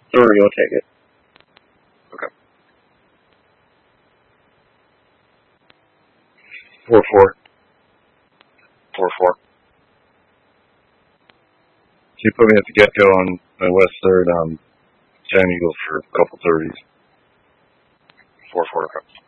30 will take it. Okay. 4-4. 4-4. You put me at the get-go on my West 3rd, 10 Eagles for a couple 30s. 4-4. Okay.